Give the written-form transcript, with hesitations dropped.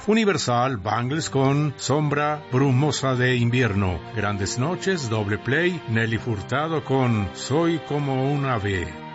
Universal Bangles con Sombra Brumosa de Invierno. Grandes Noches, doble play, Nelly Furtado con Soy como un ave.